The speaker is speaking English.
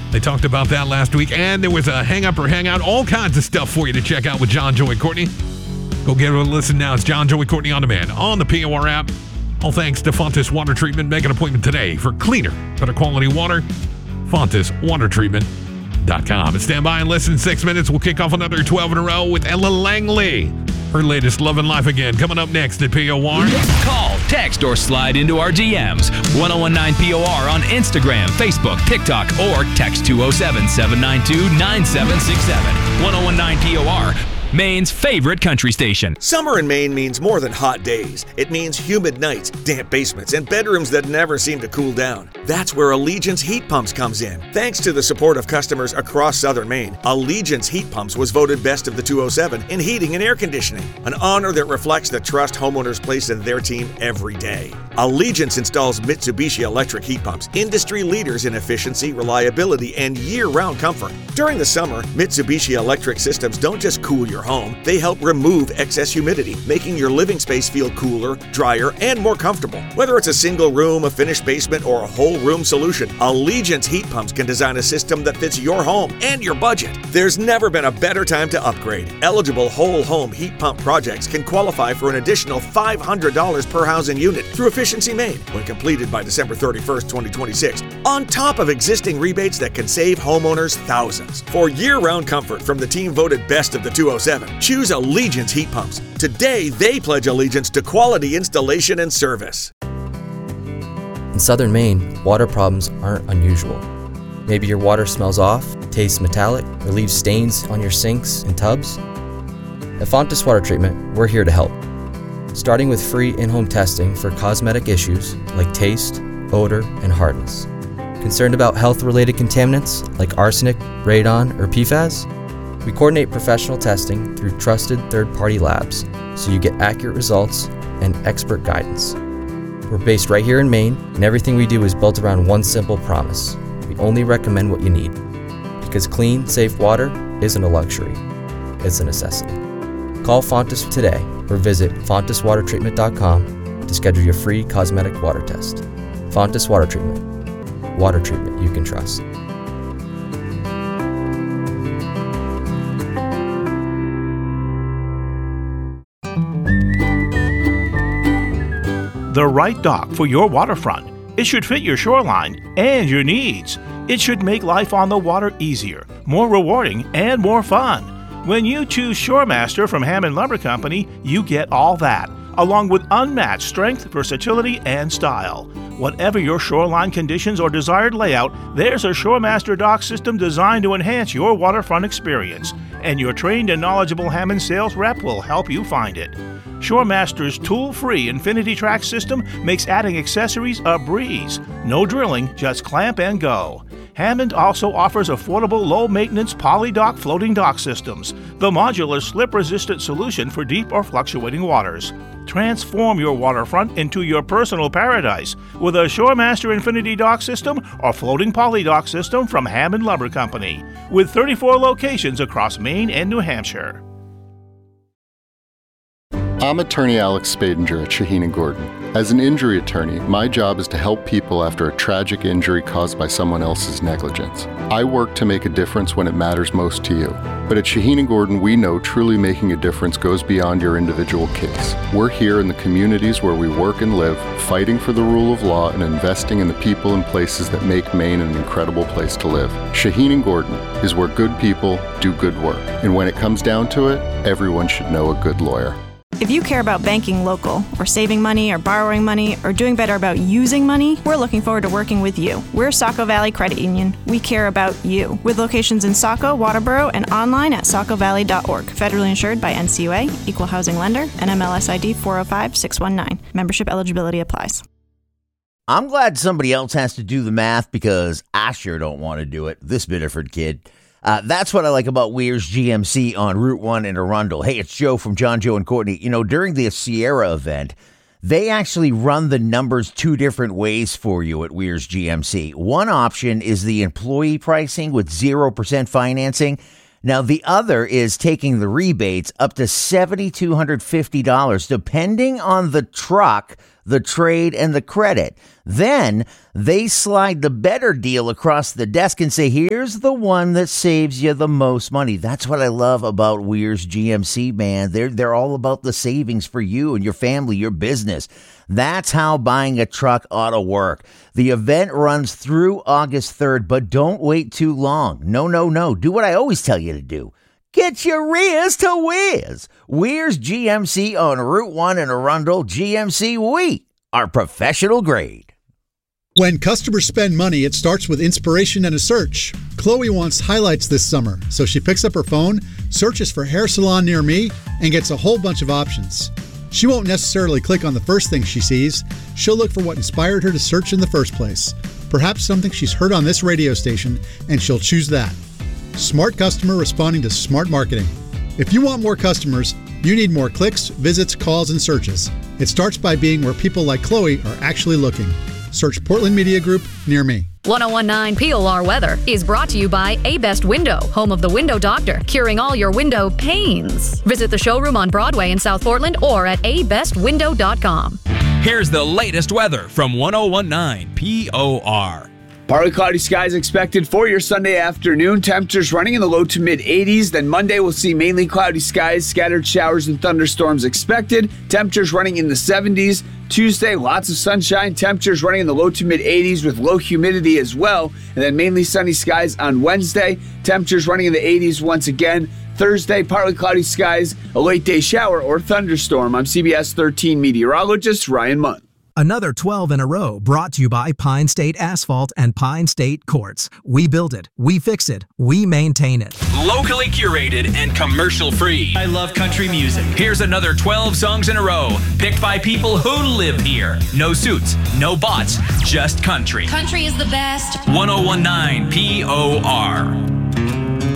They talked about that last week, and there was a hang up or hang out, all kinds of stuff for you to check out with John, Joey, Courtney. Go give it a listen now. It's John, Joey, Courtney on demand on the POR app. All thanks to Fontis Water Treatment. Make an appointment today for cleaner, better quality water. FontisWaterTreatment.com. And stand by and listen in 6 minutes. We'll kick off another 12 in a row with Ella Langley. Her latest Love and Life Again coming up next at POR. Call, text, or slide into our DMs. 1019 POR on Instagram, Facebook, TikTok, or text 207-792-9767. 1019 POR, Maine's favorite country station. Summer in Maine means more than hot days. It means humid nights, damp basements, and bedrooms that never seem to cool down. That's where Allegiance Heat Pumps comes in. Thanks to the support of customers across southern Maine, Allegiance Heat Pumps was voted best of the 207 in heating and air conditioning, an honor that reflects the trust homeowners place in their team every day. Allegiance installs Mitsubishi electric heat pumps, industry leaders in efficiency, reliability, and year-round comfort. During the summer, Mitsubishi electric systems don't just cool your home, they help remove excess humidity, making your living space feel cooler, drier, and more comfortable. Whether it's a single room, a finished basement, or a whole room solution, Allegiance Heat Pumps can design a system that fits your home and your budget. There's never been a better time to upgrade. Eligible whole home heat pump projects can qualify for an additional $500 per housing unit through Efficiency Maine when completed by December 31st, 2026, on top of existing rebates that can save homeowners thousands. For year-round comfort from the team voted best of the 207, choose Allegiance Heat Pumps. Today, they pledge allegiance to quality installation and service. In southern Maine, water problems aren't unusual. Maybe your water smells off, tastes metallic, or leaves stains on your sinks and tubs. At Fontis Water Treatment, we're here to help. Starting with free in-home testing for cosmetic issues like taste, odor, and hardness. Concerned about health-related contaminants like arsenic, radon, or PFAS? We coordinate professional testing through trusted third-party labs so you get accurate results and expert guidance. We're based right here in Maine, and everything we do is built around one simple promise. We only recommend what you need. Because clean, safe water isn't a luxury, it's a necessity. Call Fontis today or visit FontisWaterTreatment.com to schedule your free cosmetic water test. Fontis Water Treatment. Water treatment you can trust. The right dock for your waterfront. It should fit your shoreline and your needs. It should make life on the water easier, more rewarding, and more fun. When you choose Shoremaster from Hammond Lumber Company, you get all that, along with unmatched strength, versatility, and style. Whatever your shoreline conditions or desired layout, there's a Shoremaster dock system designed to enhance your waterfront experience, and your trained and knowledgeable Hammond sales rep will help you find it. Shoremaster's tool-free Infinity Track system makes adding accessories a breeze. No drilling, just clamp and go. Hammond also offers affordable low-maintenance PolyDock floating dock systems, the modular slip-resistant solution for deep or fluctuating waters. Transform your waterfront into your personal paradise with a Shoremaster Infinity Dock system or floating PolyDock system from Hammond Lumber Company, with 34 locations across Maine and New Hampshire. I'm attorney Alex Spadinger at Shaheen & Gordon. As an injury attorney, my job is to help people after a tragic injury caused by someone else's negligence. I work to make a difference when it matters most to you. But at Shaheen & Gordon, we know truly making a difference goes beyond your individual case. We're here in the communities where we work and live, fighting for the rule of law and investing in the people and places that make Maine an incredible place to live. Shaheen & Gordon is where good people do good work. And when it comes down to it, everyone should know a good lawyer. If you care about banking local, or saving money, or borrowing money, or doing better about using money, we're looking forward to working with you. We're Saco Valley Credit Union. We care about you. With locations in Saco, Waterboro, and online at sacovalley.org. Federally insured by NCUA, Equal Housing Lender, NMLS ID 405619. Membership eligibility applies. I'm glad somebody else has to do the math because I sure don't want to do it. This Biddeford kid. That's what I like about Weir's GMC on Route 1 in Arundel. Hey, it's Joe from John, Joe, and Courtney. You know, during the Sierra event, they actually run the numbers two different ways for you at Weir's GMC. One option is the employee pricing with 0% financing. Now, the other is taking the rebates up to $7,250, depending on the truck, the trade, and the credit. Then they slide the better deal across the desk and say, here's the one that saves you the most money. That's what I love about Weir's GMC, man. They're all about the savings for you and your family, your business. That's how buying a truck ought to work. The event runs through August 3rd, but don't wait too long. No. Do what I always tell you to do. Get your rears to Weir's. Weir's GMC on Route 1 in Arundel. GMC, we are professional grade. When customers spend money, it starts with inspiration and a search. Chloe wants highlights this summer, so she picks up her phone, searches for hair salon near me, and gets a whole bunch of options. She won't necessarily click on the first thing she sees. She'll look for what inspired her to search in the first place. Perhaps something she's heard on this radio station, and she'll choose that. Smart customer responding to smart marketing. If you want more customers, you need more clicks, visits, calls, and searches. It starts by being where people like Chloe are actually looking. Search Portland Media Group near me. 1019 POR weather is brought to you by A-Best Window, home of the Window Doctor, curing all your window pains. Visit the showroom on Broadway in South Portland or at abestwindow.com. Here's the latest weather from 1019 POR. Partly cloudy skies expected for your Sunday afternoon. Temperatures running in the low to mid 80s. Then Monday we'll see mainly cloudy skies, scattered showers and thunderstorms expected. Temperatures running in the 70s. Tuesday, lots of sunshine. Temperatures running in the low to mid 80s with low humidity as well. And then mainly sunny skies on Wednesday. Temperatures running in the 80s once again. Thursday, partly cloudy skies, a late day shower or thunderstorm. I'm CBS 13 meteorologist Ryan Munn. Another 12 in a row brought to you by Pine State Asphalt and Pine State Quartz. We build it, we fix it, we maintain it. Locally curated and commercial free. I love country music. Here's another 12 songs in a row, picked by people who live here. No suits, no bots, just country. Country is the best. 1019 POR.